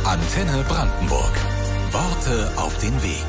Antenne Brandenburg. Worte auf den Weg.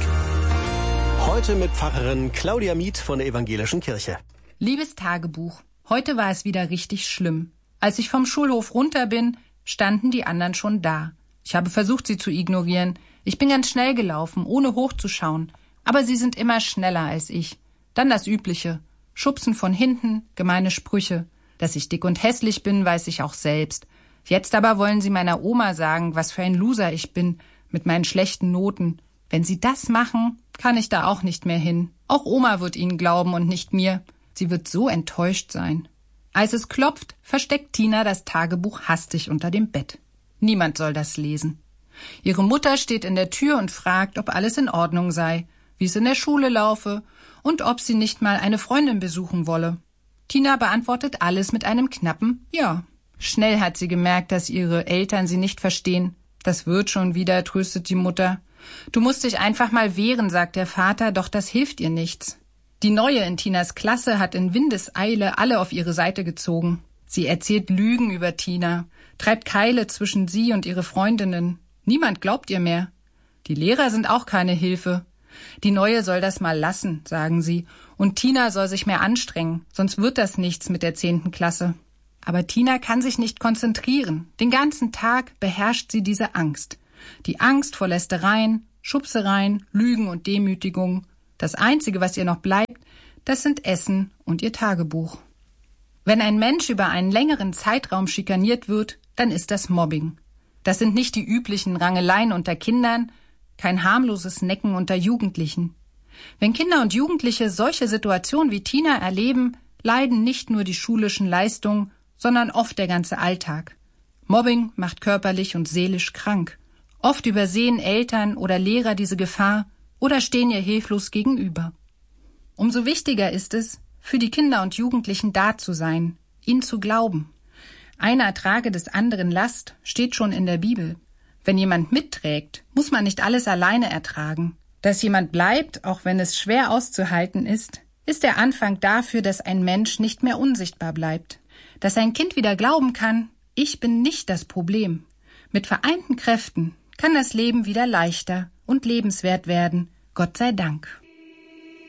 Heute mit Pfarrerin Claudia Mieth von der Evangelischen Kirche. Liebes Tagebuch, heute war es wieder richtig schlimm. Als ich vom Schulhof runter bin, standen die anderen schon da. Ich habe versucht, sie zu ignorieren. Ich bin ganz schnell gelaufen, ohne hochzuschauen. Aber sie sind immer schneller als ich. Dann das Übliche. Schubsen von hinten, gemeine Sprüche. Dass ich dick und hässlich bin, weiß ich auch selbst. Jetzt aber wollen sie meiner Oma sagen, was für ein Loser ich bin, mit meinen schlechten Noten. Wenn sie das machen, kann ich da auch nicht mehr hin. Auch Oma wird ihnen glauben und nicht mir. Sie wird so enttäuscht sein. Als es klopft, versteckt Tina das Tagebuch hastig unter dem Bett. Niemand soll das lesen. Ihre Mutter steht in der Tür und fragt, ob alles in Ordnung sei, wie es in der Schule laufe und ob sie nicht mal eine Freundin besuchen wolle. Tina beantwortet alles mit einem knappen Ja. Schnell hat sie gemerkt, dass ihre Eltern sie nicht verstehen. Das wird schon wieder, tröstet die Mutter. Du musst dich einfach mal wehren, sagt der Vater, doch das hilft ihr nichts. Die Neue in Tinas Klasse hat in Windeseile alle auf ihre Seite gezogen. Sie erzählt Lügen über Tina, treibt Keile zwischen sie und ihre Freundinnen. Niemand glaubt ihr mehr. Die Lehrer sind auch keine Hilfe. Die Neue soll das mal lassen, sagen sie, und Tina soll sich mehr anstrengen, sonst wird das nichts mit der 10. Klasse. Aber Tina kann sich nicht konzentrieren. Den ganzen Tag beherrscht sie diese Angst. Die Angst vor Lästereien, Schubsereien, Lügen und Demütigung. Das Einzige, was ihr noch bleibt, das sind Essen und ihr Tagebuch. Wenn ein Mensch über einen längeren Zeitraum schikaniert wird, dann ist das Mobbing. Das sind nicht die üblichen Rangeleien unter Kindern, kein harmloses Necken unter Jugendlichen. Wenn Kinder und Jugendliche solche Situationen wie Tina erleben, leiden nicht nur die schulischen Leistungen, sondern oft der ganze Alltag. Mobbing macht körperlich und seelisch krank. Oft übersehen Eltern oder Lehrer diese Gefahr oder stehen ihr hilflos gegenüber. Umso wichtiger ist es, für die Kinder und Jugendlichen da zu sein, ihnen zu glauben. Einer trage des anderen Last steht schon in der Bibel. Wenn jemand mitträgt, muss man nicht alles alleine ertragen. Dass jemand bleibt, auch wenn es schwer auszuhalten ist der Anfang dafür, dass ein Mensch nicht mehr unsichtbar bleibt. Dass ein Kind wieder glauben kann, ich bin nicht das Problem. Mit vereinten Kräften kann das Leben wieder leichter und lebenswert werden. Gott sei Dank.